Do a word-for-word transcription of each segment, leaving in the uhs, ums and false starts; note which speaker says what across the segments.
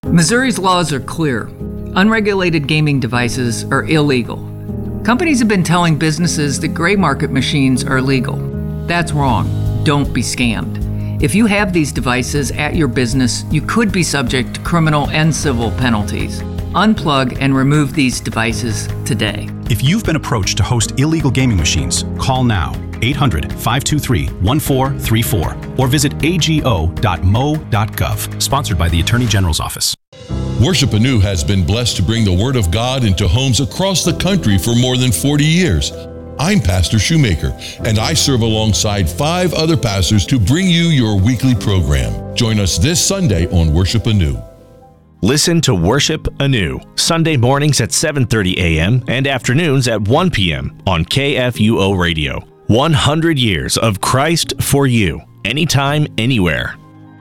Speaker 1: Missouri's laws are clear. Unregulated gaming devices are illegal. Companies have been telling businesses that gray market machines are legal. That's wrong. Don't be scammed. If you have these devices at your business, you could be subject to criminal and civil penalties. Unplug and remove these devices today.
Speaker 2: If you've been approached to host illegal gaming machines, call now. eight hundred, five two three, one four three four or visit a g o dot m o dot gov. Sponsored by the Attorney General's Office.
Speaker 3: Worship Anew has been blessed to bring the Word of God into homes across the country for more than forty years. I'm Pastor Shoemaker, and I serve alongside five other pastors to bring you your weekly program. Join us this Sunday on Worship Anew.
Speaker 4: Listen to Worship Anew, Sunday mornings at seven thirty a.m. and afternoons at one p.m. on K F U O Radio. one hundred years of Christ for you, anytime, anywhere.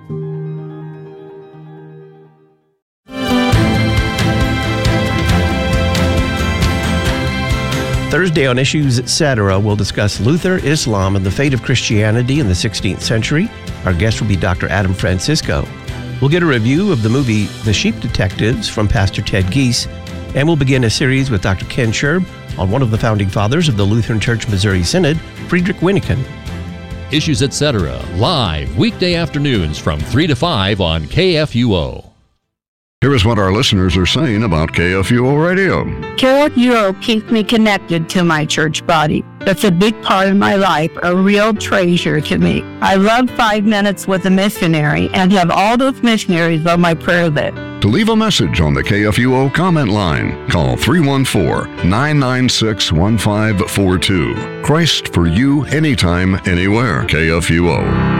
Speaker 5: Thursday on Issues Etc., we'll discuss Luther, Islam, and the fate of Christianity in the sixteenth century. Our guest will be Doctor Adam Francisco. We'll get a review of the movie The Sheep Detectives from Pastor Ted Giese, and we'll begin a series with Doctor Ken Scherb on one of the founding fathers of the Lutheran Church Missouri Synod, Friedrich Wyneken.
Speaker 6: Issues Etc., live weekday afternoons from three to five on K F U O.
Speaker 7: Here is what our listeners are saying about K F U O Radio.
Speaker 8: K F U O keeps me connected to my church body. That's a big part of my life, a real treasure to me. I love Five Minutes with a Missionary and have all those missionaries on my prayer list.
Speaker 7: To leave a message on the K F U O comment line, call three one four, nine nine six, one five four two. Christ for you, anytime, anywhere. K F U O.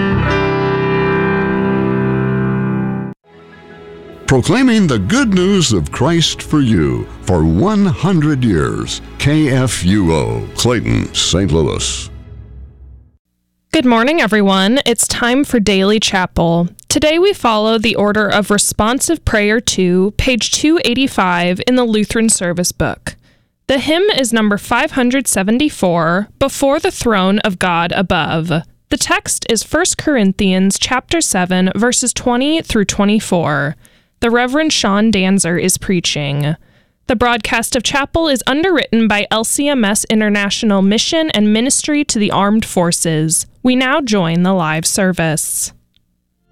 Speaker 7: Proclaiming the good news of Christ for you for one hundred years. K F U O, Clayton, Saint Louis.
Speaker 9: Good morning, everyone. It's time for Daily Chapel. Today we follow the order of Responsive Prayer two, page two eighty-five in the Lutheran Service Book. The hymn is number five hundred seventy-four, Before the Throne of God Above. The text is First Corinthians chapter seven, verses twenty through twenty-four. The Reverend Sean Danzer is preaching. The broadcast of chapel is underwritten by L C M S International Mission and Ministry to the Armed Forces. We now join the live service.